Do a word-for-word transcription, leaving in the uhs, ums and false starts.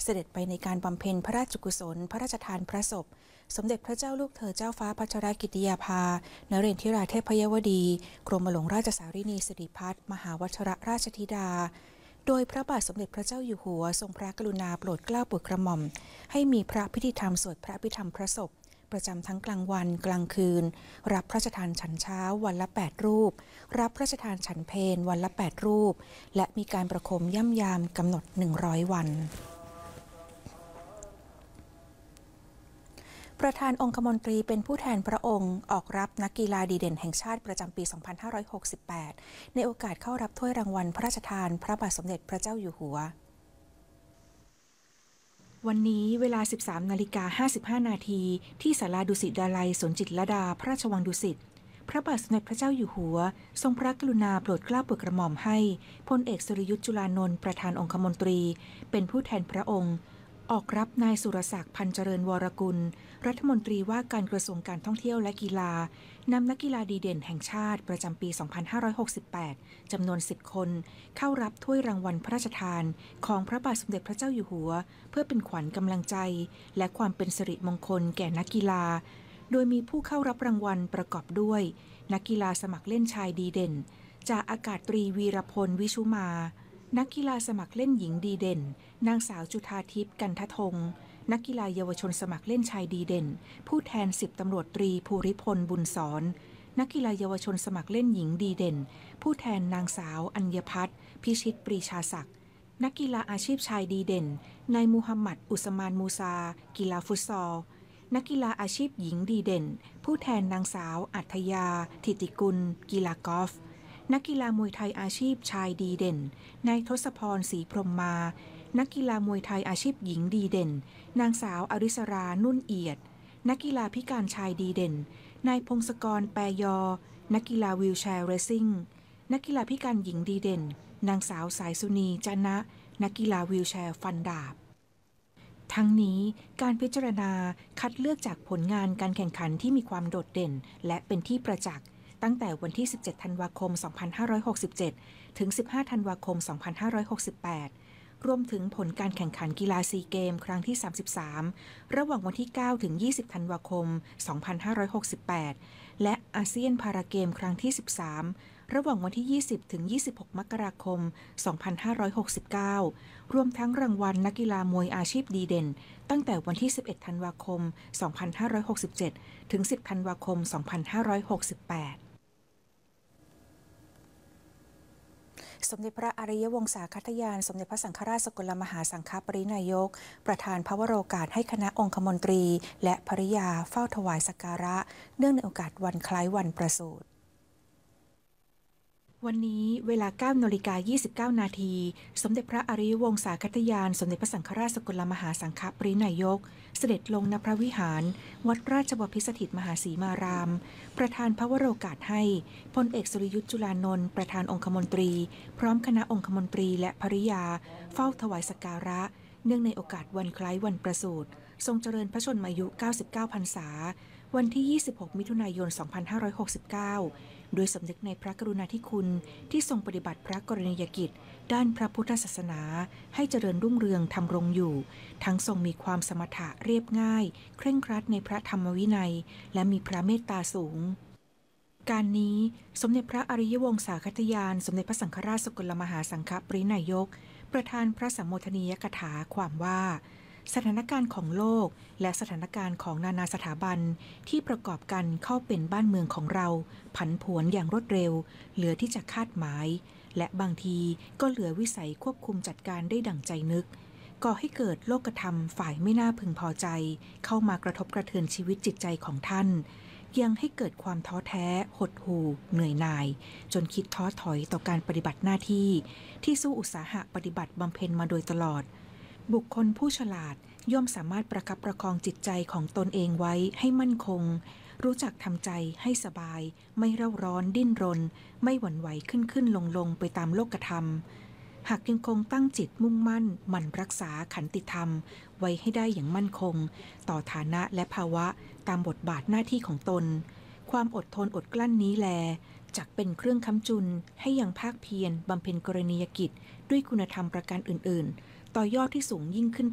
เสด็จไปในการบำเพ็ญพระราชกุศลพระราชทานพระศพสมเด็จพระเจ้าลูกเธอเจ้าฟ้าพัชรกิติยาภานเรนทิราเทพยวดีกรมหลวงราชสารินีสิริพัฒน์มหาวชิรราชธิดาโดยพระบาทสมเด็จพระเจ้าอยู่หัวทรงพระกรุณาโปรดเกล้าโปรดกระหม่อมให้มีพระพิธีธรรมสวดพระอภิธรรมพระศพประจำทั้งกลางวันกลางคืนรับพระราชทานฉันเช้าวันละแปดรูปรับพระราชทานฉันเพลวันละแปดรูปและมีการประโคมย่ำยามกำหนดหนึ่งร้อยวันประธานองคมนตรีเป็นผู้แทนพระองค์ออกรับนักกีฬาดีเด่นแห่งชาติประจำปี สองพันห้าร้อยหกสิบแปด ในโอกาสเข้ารับถ้วยรางวัลพระราชทานพระบาทสมเด็จพระเจ้าอยู่หัววันนี้เวลา สิบสามนาฬิกาห้าสิบห้านาทีที่ศาลาดุสิตดาลัยสวนจิตรลดาพระราชวังดุสิตพระบาทสมเด็จพระเจ้าอยู่หัวทรงพระกรุณาโปรดเกล้าโปรดกระหม่อมให้พลเอกสุรยุทธ์จุลานนท์ประธานองคมนตรีเป็นผู้แทนพระองค์ออกรับนายสุรศักดิ์พันเจริญวรกุลรัฐมนตรีว่าการกระทรวงการท่องเที่ยวและกีฬานำนักกีฬาดีเด่นแห่งชาติประจำปี สองพันห้าร้อยหกสิบแปด จำนวน สิบ คนเข้ารับถ้วยรางวัลพระราชทานของพระบาทสมเด็จพระเจ้าอยู่หัวเพื่อเป็นขวัญกำลังใจและความเป็นสิริมงคลแก่นักกีฬาโดยมีผู้เข้ารับรางวัลประกอบด้วยนักกีฬาสมัครเล่นชายดีเด่นจากอากาศตรีวีรพลวิชุมานักกีฬาสมัครเล่นหญิงดีเด่นนางสาวจุฑาทิพย์กันทธงนักกีฬาเยาวชนสมัครเล่นชายดีเด่นผู้แทนสิบตำรวจตรีภูริพลบุญสอนนักกีฬาเยาวชนสมัครเล่นหญิงดีเด่นผู้แทนนางสาวอัญพัฒน์พิชิตปรีชาศักดิ์นักกีฬาอาชีพชายดีเด่นนายมูฮัมหมัดอุสมานมูซากีฬาฟุตซอลนักกีฬาอาชีพหญิงดีเด่นผู้แทนนางสาวอัธยาธิติกุลกีฬากอล์ฟนักกีฬามวยไทยอาชีพชายดีเด่นนายทศพรศรีพรหมมานักกีฬามวยไทยอาชีพหญิงดีเด่นนางสาวอริสรานุ่นเอียดนักกีฬาพิการชายดีเด่นนายพงศกรแปรยอนักกีฬาวีลแชร์เรซิ่งนักกีฬาพิการหญิงดีเด่นนางสาวสายสุนีจันนะนักกีฬาวีลแชร์ฟันดาบทั้งนี้การพิจารณาคัดเลือกจากผลงานการแข่งขันที่มีความโดดเด่นและเป็นที่ประจักษ์ตั้งแต่วันที่สิบเจ็ดธันวาคมสองพันห้าร้อยหกสิบเจ็ดถึงสิบห้าธันวาคมสองพันห้าร้อยหกสิบแปดรวมถึงผลการแข่งขันกีฬาซีเกมครั้งที่สามสิบสามระหว่างวันที่เก้าถึงยี่สิบธันวาคมสองพันห้าร้อยหกสิบแปดและอาเซียนพาราเกมครั้งที่สิบสามระหว่างวันที่ยี่สิบถึงยี่สิบหกมกราคมสองพันห้าร้อยหกสิบเก้ารวมทั้งรางวัลนักกีฬามวยอาชีพดีเด่นตั้งแต่วันที่สิบเอ็ดธันวาคมสองพันห้าร้อยหกสิบเจ็ดถึงสิบธันวาคมสองพันห้าร้อยหกสิบแปดสมเด็จพระอริยวงศาคตญาณสมเด็จพระสังฆราชสกลมหาสังฆปรินายกประธานพระวโรกาสให้คณะองคมนตรีและภริยาเฝ้าถวายสักการะเนื่องในโอกาสวันคล้ายวันประสูติวันนี้เวลา เก้านาฬิกายี่สิบเก้านาทีสมเด็จพระอริยวงศาคตญาณสมเด็จพระสังฆราชสกลมหาสังฆปรินายกเสด็จลงณพระวิหารวัดราชบพิสถิตมหาสีมารามประธานพระวโรกาสให้พลเอกสุรยุทธ์จุลานนท์ประธานองคมนตรีพร้อมคณะองคมนตรีและภริยาเฝ้าถวายสักการะเนื่องในโอกาสวันคล้ายวันประสูติทรงเจริญพระชนมายุเก้าสิบเก้าพรรษาวันที่ยี่สิบหกมิถุนายนสองพันห้าร้อยหกสิบเก้าโดยสำนึกในพระกรุณาธิคุณที่ทรงปฏิบัติพระกรณียกิจด้านพระพุทธศาสนาให้เจริญรุ่งเรืองทำรงอยู่ทั้งทรงมีความสมถะเรียบง่ายเคร่งครัดในพระธรรมวินัยและมีพระเมตตาสูงการนี้สมเด็จพระอริยวงศาคตญาณสมเด็จพระสังฆราชสกลมหาสังฆปรินายกประธานพระสัมโมทนียกถาความว่าสถานการณ์ของโลกและสถานการณ์ของนานาสถาบันที่ประกอบกันเข้าเป็นบ้านเมืองของเราผันผวนอย่างรวดเร็วเหลือที่จะคาดหมายและบางทีก็เหลือวิสัยควบคุมจัดการได้ดั่งใจนึกก่อให้เกิดโลกธรรมฝ่ายไม่น่าพึงพอใจเข้ามากระทบกระเทือนชีวิตจิตใจของท่านยังให้เกิดความท้อแท้หดหู่เหนื่อยหน่ายจนคิดท้อถอยต่อการปฏิบัติหน้าที่ที่สู้อุตสาหะปฏิบัติบำเพ็ญมาโดยตลอดบุคคลผู้ฉลาดย่อมสามารถประคับประคองจิตใจของตนเองไว้ให้มั่นคงรู้จักทำใจให้สบายไม่เร่าร้อนดิ้นรนไม่หวั่นไหวขึ้นขึ้นลงลงไปตามโลกธรรมหากยังคงตั้งจิตมุ่งมั่นหมั่นรักษาขันติธรรมไว้ให้ได้อย่างมั่นคงต่อฐานะและภาวะตามบทบาทหน้าที่ของตนความอดทนอดกลั้นนี้แลจักเป็นเครื่องค้ำจุนให้ยังภาคเพียรบำเพ็ญกรณียกิจด้วยคุณธรรมประการอื่นๆต่อยอดที่สูงยิ่งขึ้น